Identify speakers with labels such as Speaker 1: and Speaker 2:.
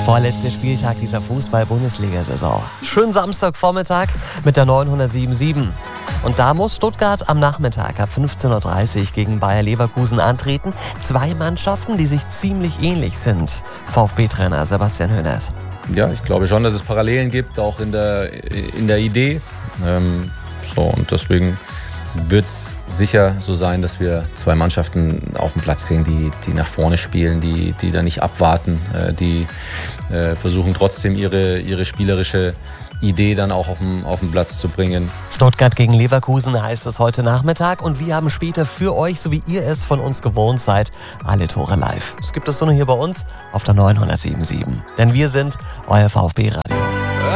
Speaker 1: Vorletzter Spieltag dieser Fußball-Bundesliga-Saison. Schönen Samstagvormittag mit der 907.7. Und da muss Stuttgart am Nachmittag ab 15:30 Uhr gegen Bayer Leverkusen antreten. Zwei Mannschaften, die sich ziemlich ähnlich sind. VfB-Trainer Sebastian Hoeneß.
Speaker 2: Ja, ich glaube schon, dass es Parallelen gibt, auch in der Idee. Und deswegen wird es sicher so sein, dass wir zwei Mannschaften auf dem Platz sehen, die nach vorne spielen, die da nicht abwarten, die versuchen trotzdem ihre spielerische Idee dann auch auf den Platz zu bringen.
Speaker 1: Stuttgart gegen Leverkusen heißt es heute Nachmittag und wir haben später für euch, so wie ihr es von uns gewohnt seid, alle Tore live. Das gibt es nur hier bei uns auf der 907.7. Denn wir sind euer VfB-Radio.